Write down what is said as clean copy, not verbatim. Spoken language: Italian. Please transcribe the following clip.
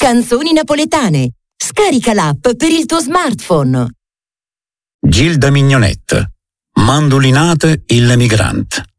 Canzoni napoletane. Scarica l'app per il tuo smartphone. Gilda Mignonette. Mandolinate il migrant.